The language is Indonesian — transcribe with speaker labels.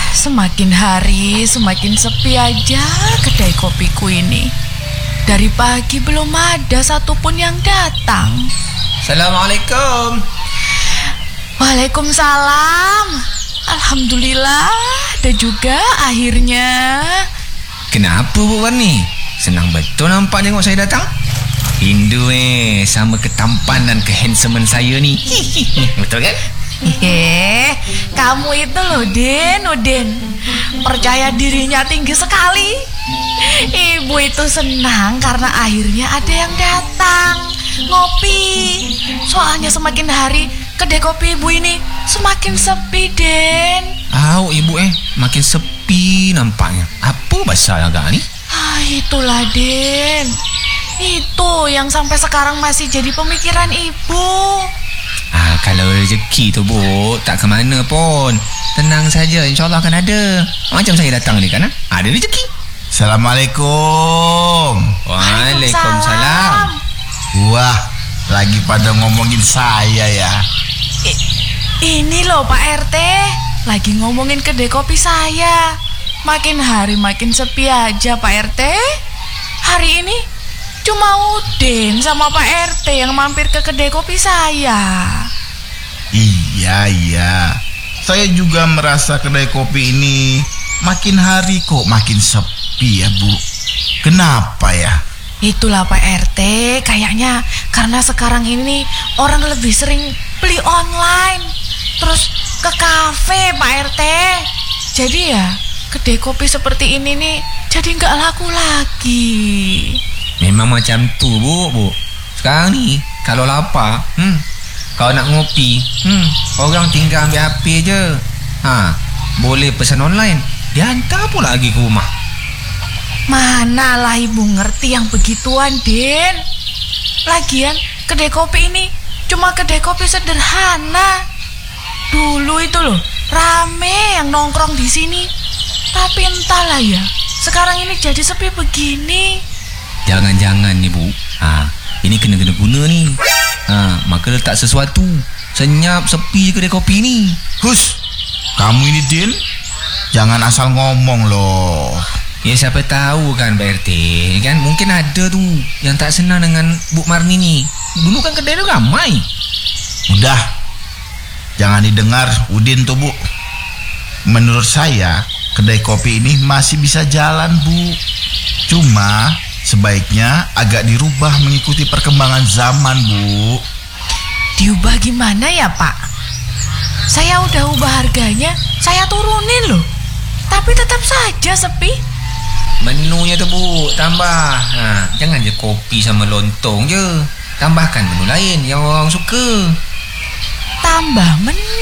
Speaker 1: Semakin hari semakin sepi aja kedai kopiku ini. Dari pagi belum ada satupun yang datang.
Speaker 2: Assalamualaikum.
Speaker 1: Waalaikumsalam. Alhamdulillah ada juga akhirnya.
Speaker 2: Kenapa Bu Warni? Senang betul nampak tengok saya datang. Rindu sama ketampanan kehandsoman saya ni. Betul kan?
Speaker 1: Kamu itu loh Udin, percaya dirinya tinggi sekali. Ibu itu senang karena akhirnya ada yang datang ngopi. Soalnya semakin hari kedai kopi ibu ini semakin sepi, Den.
Speaker 2: Ibu makin sepi nampaknya. Apa bahasa agak ni?
Speaker 1: Itulah, Den. Itu yang sampai sekarang masih jadi pemikiran ibu.
Speaker 2: Kalau rezeki tu Bu, tak ke mana pun. Tenang saja, insyaAllah akan ada. Macam saya datang ni kan, ada rezeki.
Speaker 3: Assalamualaikum.
Speaker 2: Waalaikumsalam.
Speaker 3: Wah, lagi pada ngomongin saya ya.
Speaker 1: Ini loh Pak RT, lagi ngomongin kedai kopi saya. Makin hari makin sepi aja Pak RT. Hari ini cuma Udin sama Pak RT yang mampir ke kedai kopi saya.
Speaker 3: Iya. Saya juga merasa kedai kopi ini makin hari kok makin sepi ya Bu. Kenapa ya?
Speaker 1: Itulah Pak RT, kayaknya karena sekarang ini orang lebih sering beli online, terus ke kafe Pak RT. Jadi ya kedai kopi seperti ini nih jadi nggak laku lagi.
Speaker 2: Memang macam tu Bu. Sekarang ni kalau lapar, kalau nak ngopi, orang tinggal ambil HP je. Boleh pesan online, dia hantar pula lagi ke rumah.
Speaker 1: Manalah ibu ngerti yang begituan, Den. Lagian kedai kopi ini cuma kedai kopi sederhana. Dulu itu loh rame yang nongkrong di sini. Tapi entahlah ya, sekarang ini jadi sepi begini.
Speaker 2: Jangan-jangan nih Bu, ini kena guna ni. Maka letak sesuatu. Senyap sepi kedai kopi ni.
Speaker 3: Hus, kamu ini Din, jangan asal ngomong loh.
Speaker 2: Ya siapa tahu kan Pak RT kan, mungkin ada tu yang tak senang dengan Bu Marni ni. Dulu kan kedai tu ramai.
Speaker 3: Udah, jangan didengar Udin tuh Bu. Menurut saya kedai kopi ini masih bisa jalan Bu. Cuma sebaiknya agak dirubah mengikuti perkembangan zaman Bu.
Speaker 1: Diubah gimana ya Pak? Saya udah ubah harganya, saya turunin loh, tapi tetap saja sepi.
Speaker 2: Menunya tu Bu, tambah. Jangan je kopi sama lontong je. Tambahkan menu lain yang orang suka.
Speaker 1: Tambah menu?